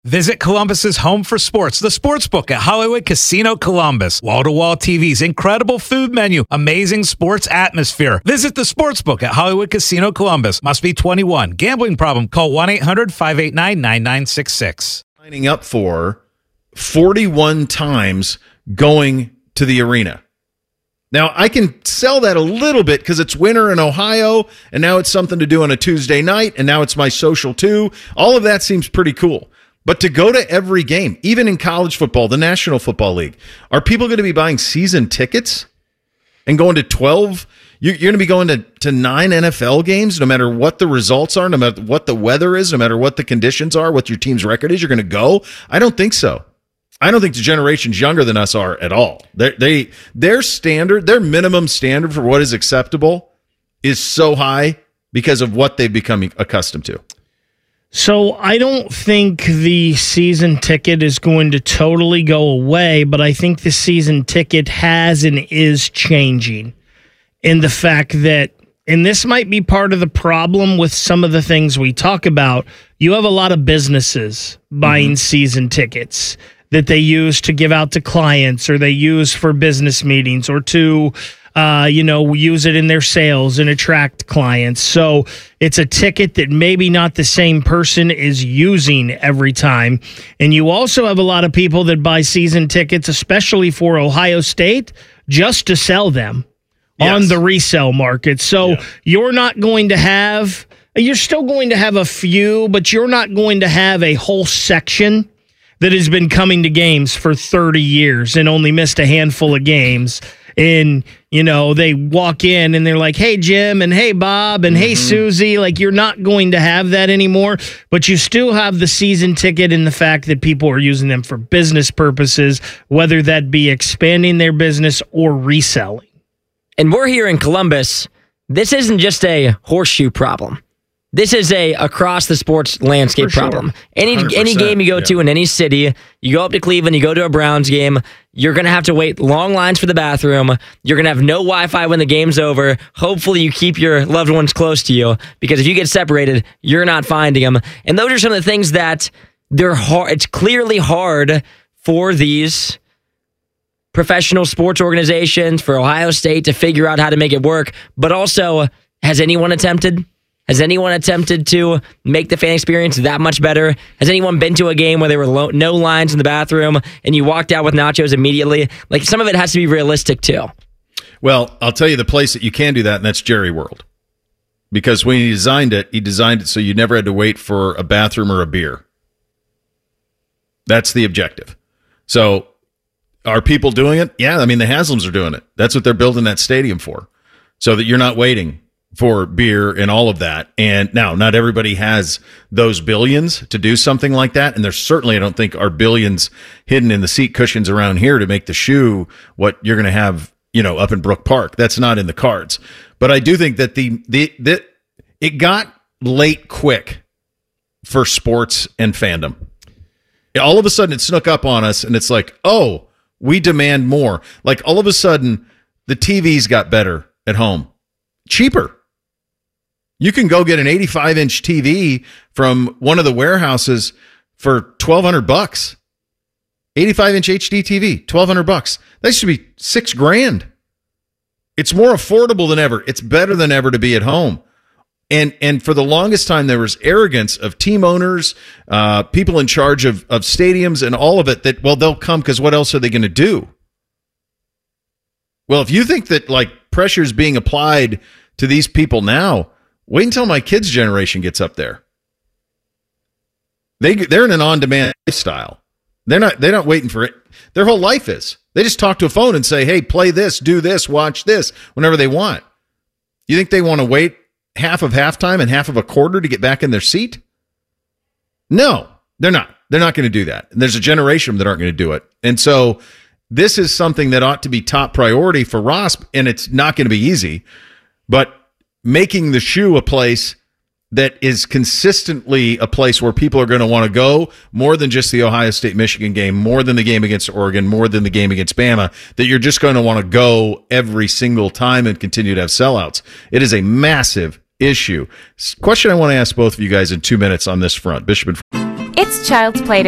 Visit Columbus's home for sports, the Sportsbook at Hollywood Casino Columbus. Wall-to-wall TVs, incredible food menu, amazing sports atmosphere. Visit the Sportsbook at Hollywood Casino Columbus. Must be 21. Gambling problem? Call 1-800-589-9966. Signing up for 41 times going to the arena. Now, I can sell that a little bit because it's winter in Ohio, and now it's something to do on a Tuesday night, and now it's my social too. All of that seems pretty cool. But to go to every game, even in college football, the National Football League, are people going to be buying season tickets and going to 12? You're going to be going to 9 NFL games, no matter what the results are, no matter what the weather is, no matter what the conditions are, what your team's record is, you're going to go? I don't think so. I don't think the generations younger than us are at all. Their standard, their minimum standard for what is acceptable is so high because of what they've become accustomed to. So I don't think the season ticket is going to totally go away, but I think the season ticket has and is changing in the fact that, and this might be part of the problem with some of the things we talk about, you have a lot of businesses buying season tickets that they use to give out to clients, or they use for business meetings, or to use it in their sales and attract clients. So it's a ticket that maybe not the same person is using every time. And you also have a lot of people that buy season tickets, especially for Ohio State, just to sell them on the resale market. So you're still going to have a few, but you're not going to have a whole section that has been coming to games for 30 years and only missed a handful of games. And, they walk in and they're like, hey, Jim, and hey, Bob, and hey, Susie. Like, you're not going to have that anymore, but you still have the season ticket and the fact that people are using them for business purposes, whether that be expanding their business or reselling. And we're here in Columbus. This isn't just a horseshoe problem. This is a across the sports landscape problem. Any game you go to in any city, you go up to Cleveland, you go to a Browns game, you're going to have to wait long lines for the bathroom. You're going to have no Wi-Fi when the game's over. Hopefully you keep your loved ones close to you, because if you get separated, you're not finding them. And those are some of the things that they're hard. It's clearly hard for these professional sports organizations, for Ohio State, to figure out how to make it work. But also, has anyone attempted to make the fan experience that much better? Has anyone been to a game where there were no lines in the bathroom and you walked out with nachos immediately? Like, some of it has to be realistic too. Well, I'll tell you the place that you can do that, and that's Jerry World. Because when he designed it so you never had to wait for a bathroom or a beer. That's the objective. So, are people doing it? Yeah, I mean, the Haslams are doing it. That's what they're building that stadium for, so that you're not waiting for beer and all of that. And now, not everybody has those billions to do something like that. And there's certainly, I don't think, are billions hidden in the seat cushions around here to make the shoe what you're going to have, up in Brook Park. That's not in the cards. But I do think that it got late quick for sports and fandom. All of a sudden, it snuck up on us, and it's like, oh, we demand more. Like, all of a sudden, the TVs got better at home. Cheaper. You can go get an 85-inch TV from one of the warehouses for $1,200. 85-inch HD TV, $1,200. That should be $6,000. It's more affordable than ever. It's better than ever to be at home. And for the longest time, there was arrogance of team owners, people in charge of stadiums and all of it, that, well, they'll come because what else are they going to do? Well, if you think that, like, pressure is being applied to these people now, wait until my kids' generation gets up there. They're in an on-demand lifestyle. They're not waiting for it. Their whole life is. They just talk to a phone and say, hey, play this, do this, watch this, whenever they want. You think they want to wait half of halftime and half of a quarter to get back in their seat? No, they're not. They're not going to do that. And there's a generation that aren't going to do it. And so this is something that ought to be top priority for Ross, and it's not going to be easy. But making the shoe a place that is consistently a place where people are going to want to go, more than just the Ohio State-Michigan game, more than the game against Oregon, more than the game against Bama, that you're just going to want to go every single time and continue to have sellouts. It is a massive issue. Question I want to ask both of you guys in 2 minutes on this front. Bishop and It's Child's Play